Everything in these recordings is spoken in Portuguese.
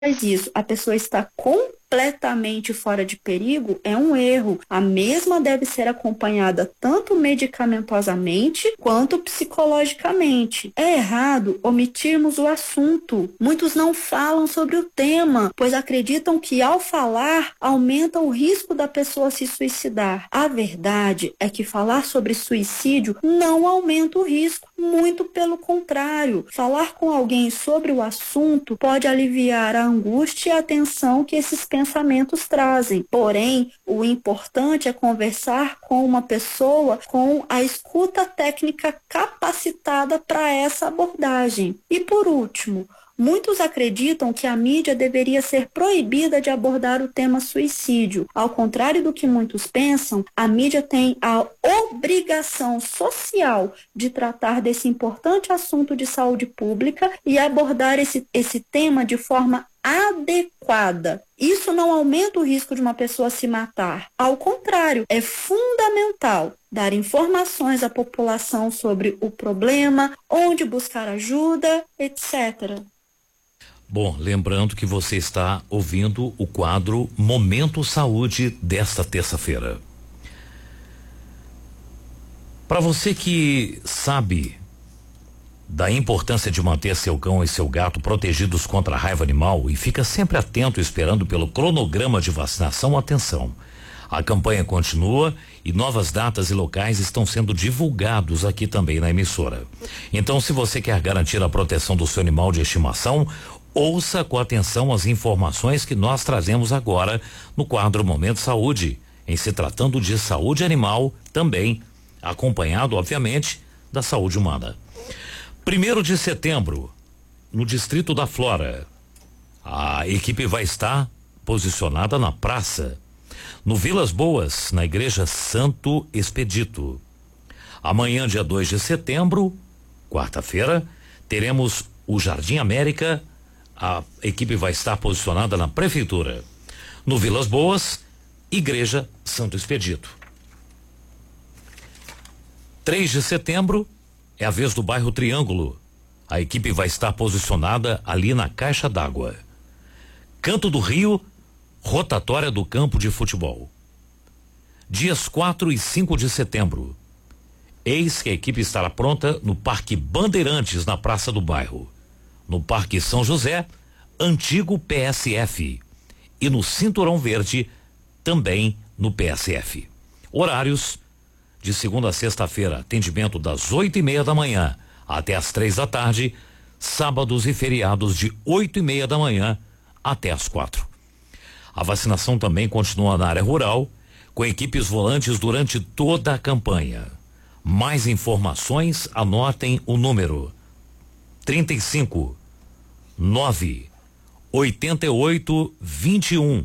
isso, a pessoa está completamente fora de perigo, é um erro. A mesma deve ser acompanhada tanto medicamentosamente quanto psicologicamente. É errado omitirmos o assunto. Muitos não falam sobre o tema, pois acreditam que ao falar aumenta o risco da pessoa se suicidar. A verdade é que falar sobre suicídio não aumenta o risco, muito pelo contrário. Falar com alguém sobre o assunto pode aliviar a angústia e a tensão que esses pensamentos trazem. Porém, o importante é conversar com uma pessoa com a escuta técnica capacitada para essa abordagem. E por último, muitos acreditam que a mídia deveria ser proibida de abordar o tema suicídio. Ao contrário do que muitos pensam, a mídia tem a obrigação social de tratar desse importante assunto de saúde pública e abordar esse tema de forma adequada. Isso não aumenta o risco de uma pessoa se matar. Ao contrário, é fundamental dar informações à população sobre o problema, onde buscar ajuda, etc. Bom, lembrando que você está ouvindo o quadro Momento Saúde desta terça-feira. Para você que sabe da importância de manter seu cão e seu gato protegidos contra a raiva animal e fica sempre atento esperando pelo cronograma de vacinação, atenção. A campanha continua e novas datas e locais estão sendo divulgados aqui também na emissora. Então, se você quer garantir a proteção do seu animal de estimação, ouça com atenção as informações que nós trazemos agora no quadro Momento Saúde, em se tratando de saúde animal também, acompanhado, obviamente, da saúde humana. 1º de setembro, no Distrito da Flora, a equipe vai estar posicionada na praça, no Vilas Boas, na Igreja Santo Expedito. Amanhã, dia 2 de setembro, quarta-feira, teremos o Jardim América. A equipe vai estar posicionada na Prefeitura. No Vilas Boas, Igreja Santo Expedito. 3 de setembro, é a vez do bairro Triângulo. A equipe vai estar posicionada ali na Caixa d'Água. Canto do Rio, rotatória do campo de futebol. Dias 4 e 5 de setembro. Eis que a equipe estará pronta no Parque Bandeirantes, na Praça do Bairro. No Parque São José, antigo PSF. E no Cinturão Verde, também no PSF. Horários: de segunda a sexta-feira, atendimento das 8:30 da manhã até as 3 da tarde, sábados e feriados de 8:30 da manhã até as 4. A vacinação também continua na área rural, com equipes volantes durante toda a campanha. Mais informações, anotem o número: 35 9 88 21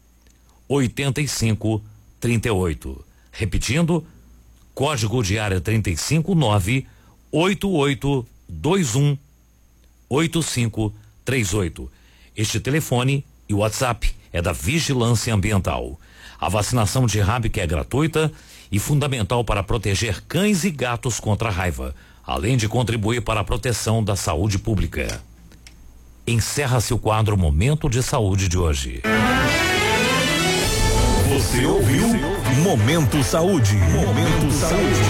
85 38. Repetindo, código de área 35 9 88 21 85 38. Este telefone e o WhatsApp é da Vigilância Ambiental. A vacinação de rábica é gratuita e fundamental para proteger cães e gatos contra a raiva, além de contribuir para a proteção da saúde pública. Encerra-se o quadro Momento de Saúde de hoje. Você ouviu Momento Saúde. Momento Saúde.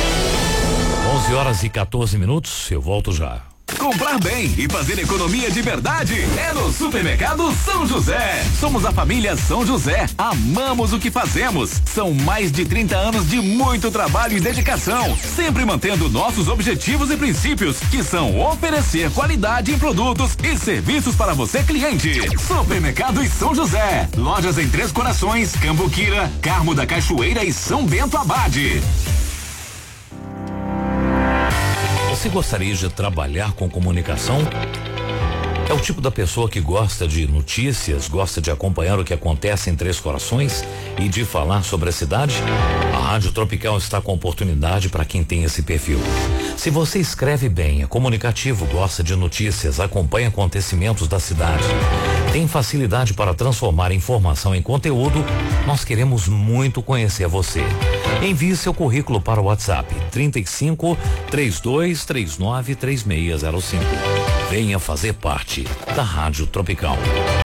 11h14, eu volto já. Comprar bem e fazer economia de verdade é no Supermercado São José. Somos a família São José. Amamos o que fazemos. São mais de 30 anos de muito trabalho e dedicação, sempre mantendo nossos objetivos e princípios, que são oferecer qualidade em produtos e serviços para você, cliente. Supermercado São José. Lojas em Três Corações, Cambuquira, Carmo da Cachoeira e São Bento Abade. Você gostaria de trabalhar com comunicação? É o tipo da pessoa que gosta de notícias, gosta de acompanhar o que acontece em Três Corações e de falar sobre a cidade? A Rádio Tropical está com oportunidade para quem tem esse perfil. Se você escreve bem, é comunicativo, gosta de notícias, acompanha acontecimentos da cidade, tem facilidade para transformar informação em conteúdo, nós queremos muito conhecer você. Envie seu currículo para o WhatsApp 35 32 39 3605. Venha fazer parte da Rádio Tropical.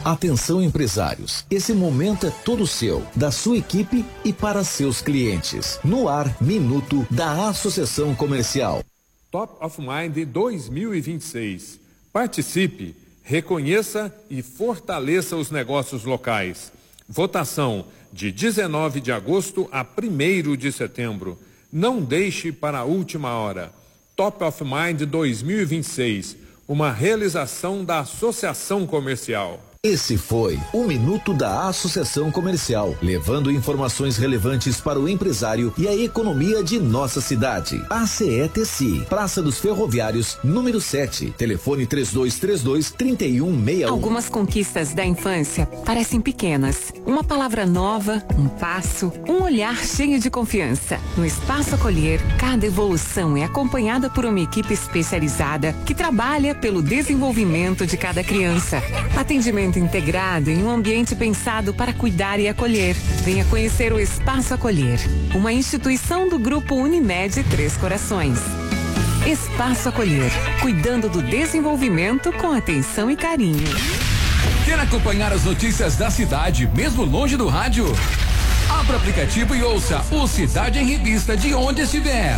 Atenção, empresários, esse momento é todo seu, da sua equipe e para seus clientes. No ar, Minuto da Associação Comercial. Top of Mind 2026. Participe, reconheça e fortaleça os negócios locais. Votação de 19 de agosto a 1º de setembro. Não deixe para a última hora. Top of Mind 2026, uma realização da Associação Comercial. Esse foi o Minuto da Associação Comercial, levando informações relevantes para o empresário e a economia de nossa cidade. ACETC, Praça dos Ferroviários, número 7, telefone 3232-3161. Algumas conquistas da infância parecem pequenas. Uma palavra nova, um passo, um olhar cheio de confiança. No Espaço Acolher, cada evolução é acompanhada por uma equipe especializada que trabalha pelo desenvolvimento de cada criança. Atendimento integrado em um ambiente pensado para cuidar e acolher. Venha conhecer o Espaço Acolher, uma instituição do Grupo Unimed Três Corações. Espaço Acolher, cuidando do desenvolvimento com atenção e carinho. Quer acompanhar as notícias da cidade, mesmo longe do rádio? Abra o aplicativo e ouça o Cidade em Revista de onde estiver.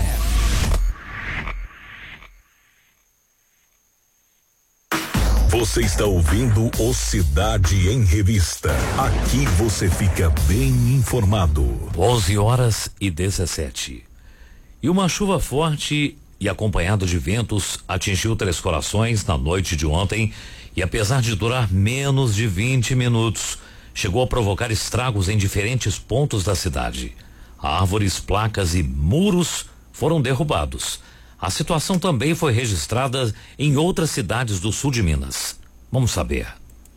Você está ouvindo o Cidade em Revista. Aqui você fica bem informado. 11h17. E uma chuva forte e acompanhada de ventos atingiu Três Corações na noite de ontem e, apesar de durar menos de 20 minutos, chegou a provocar estragos em diferentes pontos da cidade. Árvores, placas e muros foram derrubados. A situação também foi registrada em outras cidades do sul de Minas. Vamos saber.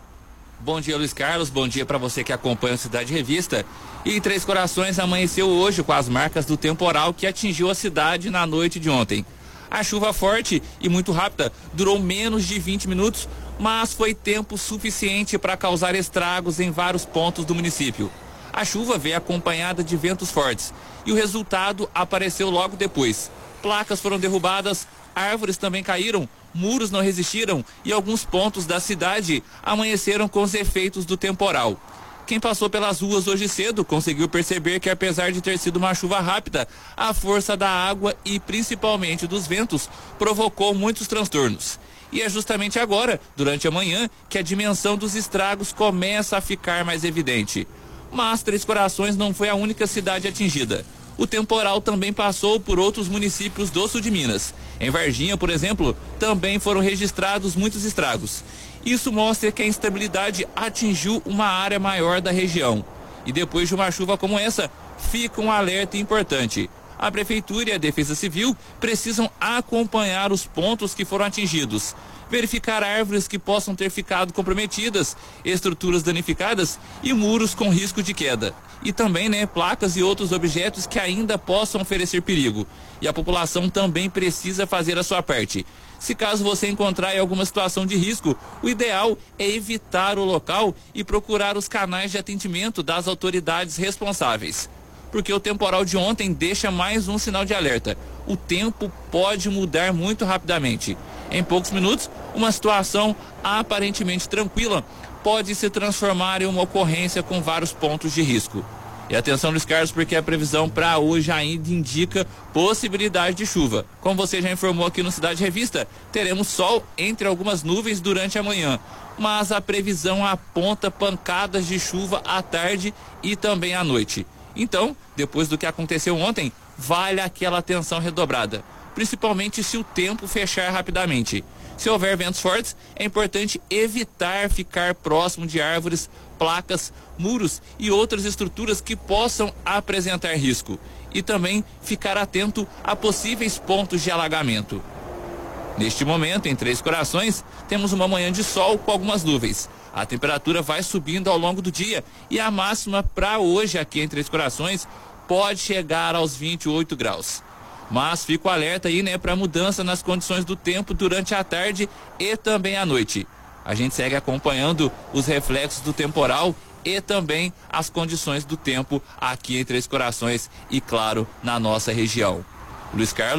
Bom dia, Luiz Carlos. Bom dia para você que acompanha a Cidade Revista. E Três Corações amanheceu hoje com as marcas do temporal que atingiu a cidade na noite de ontem. A chuva forte e muito rápida durou menos de 20 minutos, mas foi tempo suficiente para causar estragos em vários pontos do município. A chuva veio acompanhada de ventos fortes e o resultado apareceu logo depois. Placas foram derrubadas, árvores também caíram, muros não resistiram e alguns pontos da cidade amanheceram com os efeitos do temporal. Quem passou pelas ruas hoje cedo conseguiu perceber que, apesar de ter sido uma chuva rápida, a força da água e principalmente dos ventos provocou muitos transtornos. E é justamente agora, durante a manhã, que a dimensão dos estragos começa a ficar mais evidente. Mas Três Corações não foi a única cidade atingida. O temporal também passou por outros municípios do sul de Minas. Em Varginha, por exemplo, também foram registrados muitos estragos. Isso mostra que a instabilidade atingiu uma área maior da região. E depois de uma chuva como essa, fica um alerta importante. A Prefeitura e a Defesa Civil precisam acompanhar os pontos que foram atingidos, verificar árvores que possam ter ficado comprometidas, estruturas danificadas e muros com risco de queda. E também, placas e outros objetos que ainda possam oferecer perigo. E a população também precisa fazer a sua parte. Se caso você encontrar em alguma situação de risco, o ideal é evitar o local e procurar os canais de atendimento das autoridades responsáveis. Porque o temporal de ontem deixa mais um sinal de alerta. O tempo pode mudar muito rapidamente. Em poucos minutos, uma situação aparentemente tranquila pode se transformar em uma ocorrência com vários pontos de risco. E atenção, Luiz Carlos, porque a previsão para hoje ainda indica possibilidade de chuva. Como você já informou aqui no Cidade Revista, teremos sol entre algumas nuvens durante a manhã, mas a previsão aponta pancadas de chuva à tarde e também à noite. Então, depois do que aconteceu ontem, vale aquela atenção redobrada, principalmente se o tempo fechar rapidamente. Se houver ventos fortes, é importante evitar ficar próximo de árvores, placas, muros e outras estruturas que possam apresentar risco. E também ficar atento a possíveis pontos de alagamento. Neste momento, em Três Corações, temos uma manhã de sol com algumas nuvens. A temperatura vai subindo ao longo do dia e a máxima para hoje aqui em Três Corações pode chegar aos 28 graus. Mas fica o alerta aí, para mudança nas condições do tempo durante a tarde e também à noite. A gente segue acompanhando os reflexos do temporal e também as condições do tempo aqui em Três Corações e, claro, na nossa região. Luiz Carlos.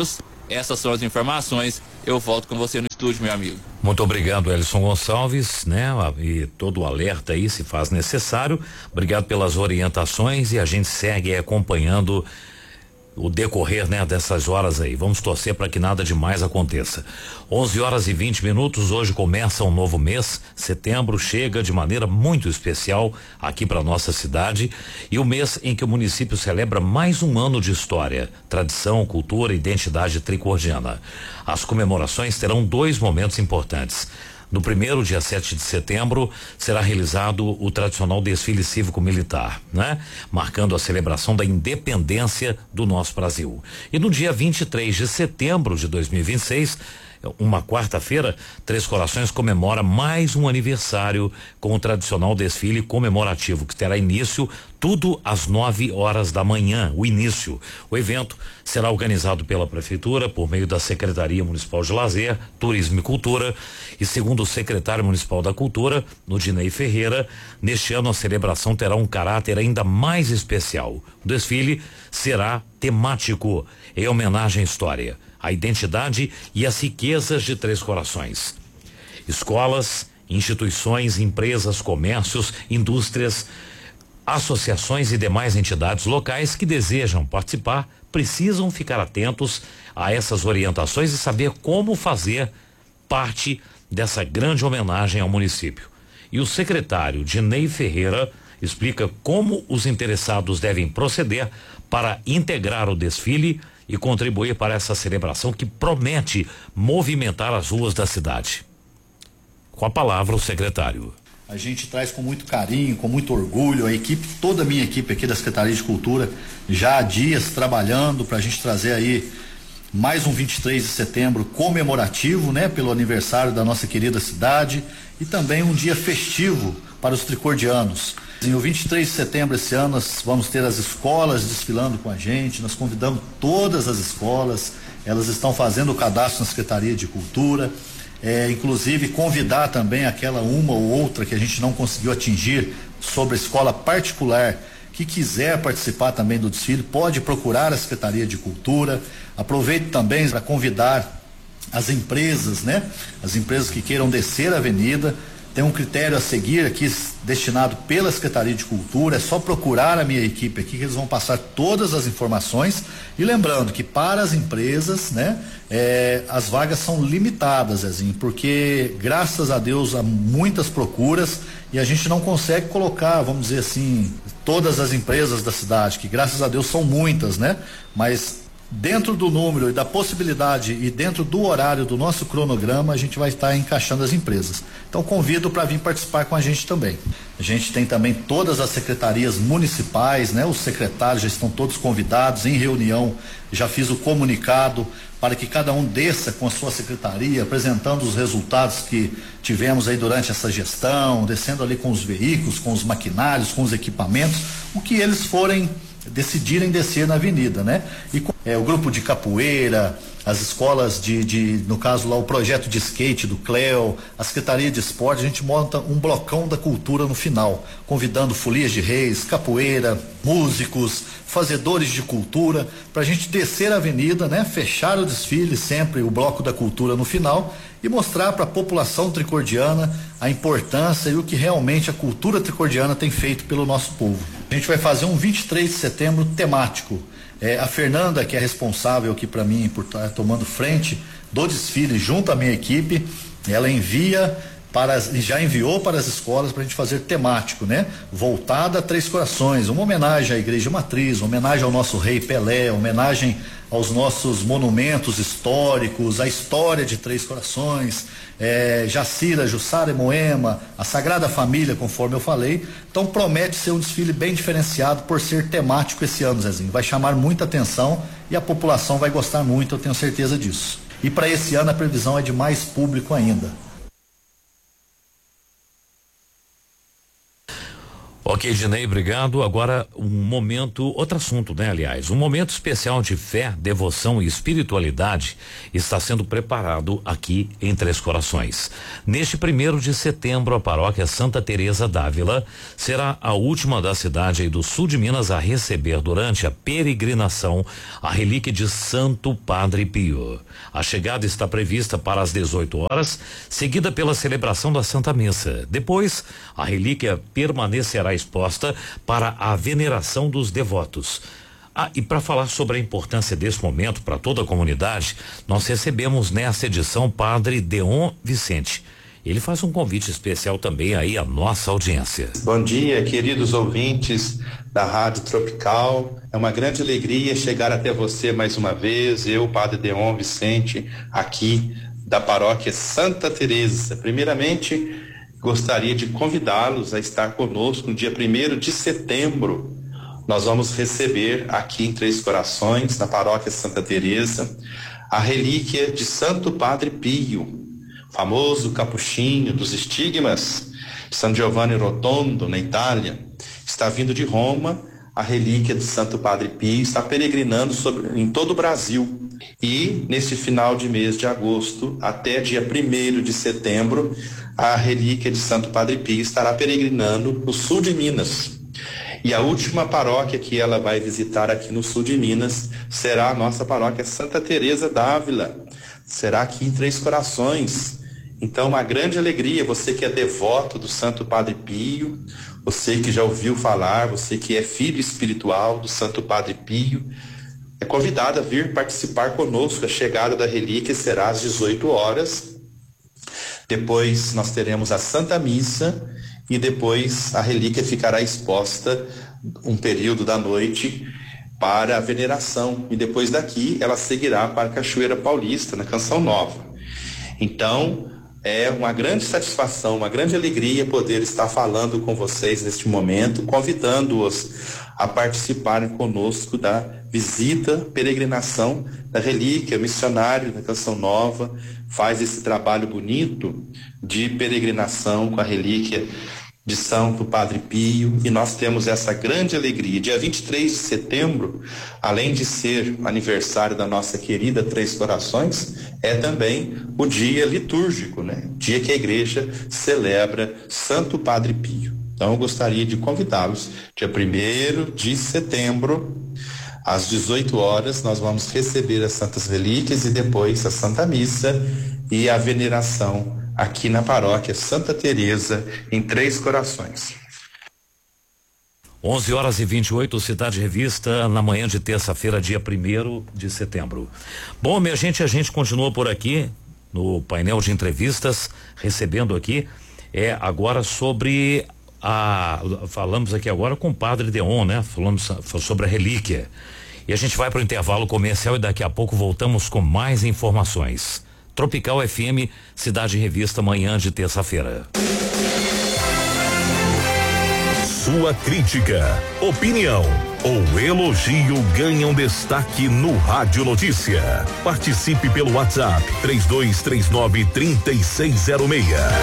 Essas são as informações. Eu volto com você no estúdio, meu amigo. Muito obrigado, Elson Gonçalves, né? E todo o alerta aí, se faz necessário. Obrigado pelas orientações e a gente segue acompanhando o decorrer, né, dessas horas aí. Vamos torcer para que nada demais aconteça. 11h20. Hoje começa um novo mês. Setembro chega de maneira muito especial aqui para nossa cidade, e o mês em que o município celebra mais um ano de história, tradição, cultura e identidade tricordiana. As comemorações terão 2 momentos importantes. No primeiro, dia 7 de setembro, será realizado o tradicional desfile cívico-militar, né? Marcando a celebração da independência do nosso Brasil. E no dia 23 de setembro de 2026, uma quarta-feira, Três Corações comemora mais um aniversário com o tradicional desfile comemorativo, que terá início tudo às 9h da manhã, o início. O evento será organizado pela Prefeitura por meio da Secretaria Municipal de Lazer, Turismo e Cultura, e segundo o secretário municipal da Cultura, Nudinei Ferreira, neste ano a celebração terá um caráter ainda mais especial. O desfile será temático, em homenagem à história, a identidade e as riquezas de Três Corações. Escolas, instituições, empresas, comércios, indústrias, associações e demais entidades locais que desejam participar precisam ficar atentos a essas orientações e saber como fazer parte dessa grande homenagem ao município. E o secretário Dinei Ferreira explica como os interessados devem proceder para integrar o desfile e contribuir para essa celebração que promete movimentar as ruas da cidade. Com a palavra o secretário. A gente traz com muito carinho, com muito orgulho, a equipe, toda a minha equipe aqui da Secretaria de Cultura, já há dias trabalhando para a gente trazer aí mais um 23 de setembro comemorativo, né, pelo aniversário da nossa querida cidade, e também um dia festivo para os tricordianos. Em o 23 de setembro esse ano nós vamos ter as escolas desfilando com a gente, nós convidamos todas as escolas, elas estão fazendo o cadastro na Secretaria de Cultura, inclusive convidar também aquela uma ou outra que a gente não conseguiu atingir sobre a escola particular que quiser participar também do desfile, pode procurar a Secretaria de Cultura. Aproveito também para convidar as empresas, né? As empresas que queiram descer a avenida, tem um critério a seguir aqui destinado pela Secretaria de Cultura, é só procurar a minha equipe aqui que eles vão passar todas as informações, e lembrando que para as empresas, né, as vagas são limitadas, Zezinho, porque graças a Deus há muitas procuras e a gente não consegue colocar, vamos dizer assim, todas as empresas da cidade, que graças a Deus são muitas, né, mas dentro do número e da possibilidade e dentro do horário do nosso cronograma, a gente vai estar encaixando as empresas. Então convido para vir participar com a gente também. A gente tem também todas as secretarias municipais, né? Os secretários já estão todos convidados em reunião, já fiz o comunicado para que cada um desça com a sua secretaria, apresentando os resultados que tivemos aí durante essa gestão, descendo ali com os veículos, com os maquinários, com os equipamentos, o que eles forem decidirem descer na avenida, né? E o grupo de capoeira, as escolas no caso lá o projeto de skate do Cleo, a Secretaria de Esporte, a gente monta um blocão da cultura no final, convidando folias de reis, capoeira, músicos, fazedores de cultura, pra gente descer a avenida, né? Fechar o desfile, sempre o bloco da cultura no final, e mostrar para a população tricordiana a importância e o que realmente a cultura tricordiana tem feito pelo nosso povo. A gente vai fazer um 23 de setembro temático. A Fernanda, que é responsável aqui para mim por estar tomando frente do desfile junto à minha equipe, ela já enviou para as escolas para a gente fazer temático, né? Voltada a Três Corações, uma homenagem à Igreja Matriz, uma homenagem ao nosso rei Pelé, homenagem aos nossos monumentos históricos, a história de Três Corações, Jacira, Jussara e Moema, a Sagrada Família, conforme eu falei. Então promete ser um desfile bem diferenciado por ser temático esse ano, Zezinho. Vai chamar muita atenção e a população vai gostar muito, eu tenho certeza disso. E para esse ano a previsão é de mais público ainda. Ok, Dinei, obrigado. Agora outro assunto, né? Aliás, um momento especial de fé, devoção e espiritualidade está sendo preparado aqui em Três Corações. Neste 1º de setembro, a paróquia Santa Teresa d'Ávila será a última da cidade e do sul de Minas a receber durante a peregrinação a relíquia de Santo Padre Pio. A chegada está prevista para as 18 horas, seguida pela celebração da Santa Missa. Depois, a relíquia permanecerá exposta para a veneração dos devotos. E para falar sobre a importância desse momento para toda a comunidade, nós recebemos nessa edição Padre Deon Vicente. Ele faz um convite especial também aí à nossa audiência. Bom dia, queridos ouvintes da Rádio Tropical. É uma grande alegria chegar até você mais uma vez. Eu, Padre Deon Vicente, aqui da paróquia Santa Teresa. Primeiramente, gostaria de convidá-los a estar conosco no dia 1º de setembro. Nós vamos receber aqui em Três Corações, na paróquia Santa Teresa, a relíquia de Santo Padre Pio, famoso capuchinho dos estigmas, San Giovanni Rotondo, na Itália. Está vindo de Roma a relíquia de Santo Padre Pio, está peregrinando em todo o Brasil. E nesse final de mês de agosto, até dia 1º de setembro, a relíquia de Santo Padre Pio estará peregrinando no sul de Minas. E a última paróquia que ela vai visitar aqui no sul de Minas será a nossa paróquia Santa Teresa d'Ávila. Será aqui em Três Corações. Então, uma grande alegria, você que é devoto do Santo Padre Pio, você que já ouviu falar, você que é filho espiritual do Santo Padre Pio, é convidado a vir participar conosco. A chegada da relíquia será às 18 horas. Depois nós teremos a Santa Missa e depois a relíquia ficará exposta um período da noite para a veneração. E depois daqui ela seguirá para a Cachoeira Paulista, na Canção Nova. Então, é uma grande satisfação, uma grande alegria poder estar falando com vocês neste momento, convidando-os a participarem conosco da visita, peregrinação da relíquia. O missionário da Canção Nova faz esse trabalho bonito de peregrinação com a relíquia de Santo Padre Pio, e nós temos essa grande alegria. Dia 23 de setembro, além de ser aniversário da nossa querida Três Corações, é também o dia litúrgico, né? Dia que a igreja celebra Santo Padre Pio. Então eu gostaria de convidá-los, dia 1º de setembro, às 18 horas, nós vamos receber as Santas Relíquias e depois a Santa Missa e a veneração aqui na paróquia Santa Teresa, em Três Corações. 11h28, Cidade Revista, na manhã de terça-feira, dia 1º de setembro. Bom, minha gente, a gente continua por aqui no painel de entrevistas, recebendo aqui, agora sobre falamos aqui agora com o Padre Deon, né? Falamos sobre a relíquia. E a gente vai para o intervalo comercial e daqui a pouco voltamos com mais informações. Tropical FM, Cidade Revista, manhã de terça-feira. Sua crítica, opinião ou elogio ganham destaque no Rádio Notícia. Participe pelo WhatsApp 3239-3606.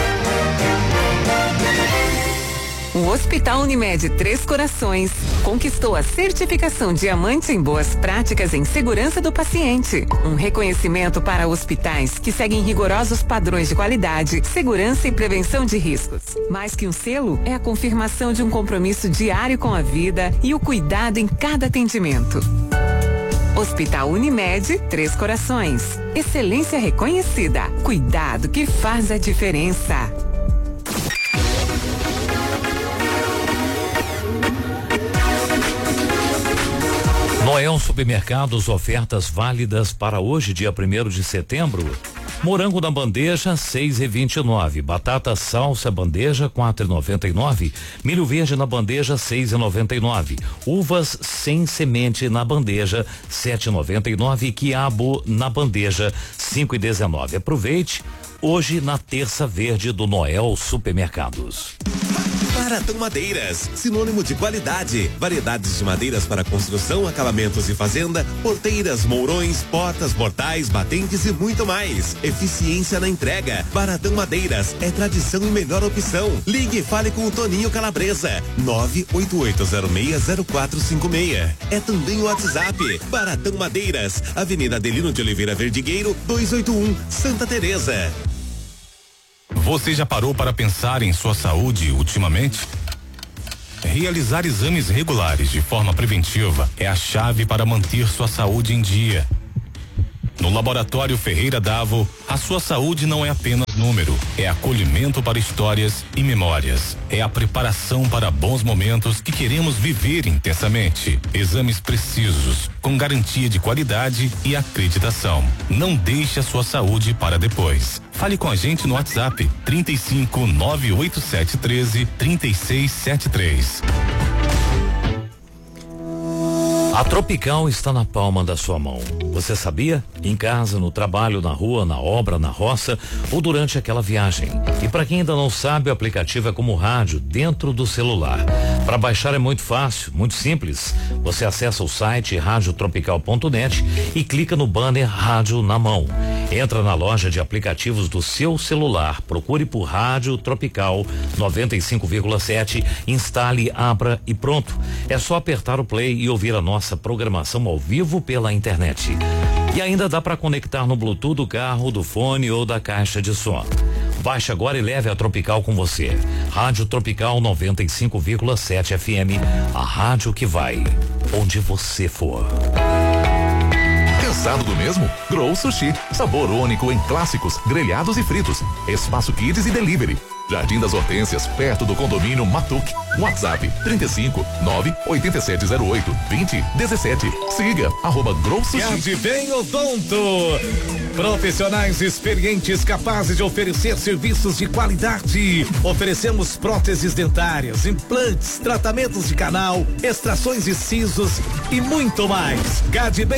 O Hospital Unimed Três Corações conquistou a certificação Diamante em Boas Práticas em Segurança do Paciente. Um reconhecimento para hospitais que seguem rigorosos padrões de qualidade, segurança e prevenção de riscos. Mais que um selo, é a confirmação de um compromisso diário com a vida e o cuidado em cada atendimento. Hospital Unimed Três Corações. Excelência reconhecida. Cuidado que faz a diferença. Noel Supermercados, ofertas válidas para hoje, dia 1º de setembro. Morango na bandeja, 6,29. Batata salsa bandeja, 4,99. Milho verde na bandeja, 6,99. Uvas sem semente na bandeja, 7,99. Quiabo na bandeja, 5,19. Aproveite hoje na terça verde do Noel Supermercados. Baratão Madeiras, sinônimo de qualidade. Variedades de madeiras para construção, acabamentos e fazenda, porteiras, mourões, portas, portais, batentes e muito mais. Eficiência na entrega. Baratão Madeiras é tradição e melhor opção. Ligue e fale com o Toninho Calabresa. 988060456. É também o WhatsApp. Baratão Madeiras, Avenida Adelino de Oliveira Verdigueiro, 281, Santa Teresa. Você já parou para pensar em sua saúde ultimamente? Realizar exames regulares de forma preventiva é a chave para manter sua saúde em dia. No Laboratório Ferreira Davo, a sua saúde não é apenas número, é acolhimento para histórias e memórias. É a preparação para bons momentos que queremos viver intensamente. Exames precisos, com garantia de qualidade e acreditação. Não deixe a sua saúde para depois. Fale com a gente no WhatsApp 35 98713 3673. A Tropical está na palma da sua mão. Você sabia? Em casa, no trabalho, na rua, na obra, na roça ou durante aquela viagem. E para quem ainda não sabe, o aplicativo é como rádio dentro do celular. Para baixar é muito fácil, muito simples. Você acessa o site radiotropical.net e clica no banner Rádio na Mão. Entra na loja de aplicativos do seu celular, procure por Rádio Tropical 95,7, instale, abra e pronto. É só apertar o play e ouvir a nossa programação ao vivo pela internet. E ainda dá para conectar no Bluetooth do carro, do fone ou da caixa de som. Baixe agora e leve a Tropical com você. Rádio Tropical 95,7 FM, a rádio que vai onde você for. Cansado do mesmo? Grow Sushi, sabor único em clássicos, grelhados e fritos. Espaço Kids e Delivery. Jardim das Hortênsias, perto do condomínio Matuque. WhatsApp 35 98708 2017. Siga @Grow Sushi. Advém Odonto. Profissionais experientes capazes de oferecer serviços de qualidade. Oferecemos próteses dentárias, implantes, tratamentos de canal, extrações de sisos e muito mais. Gadbem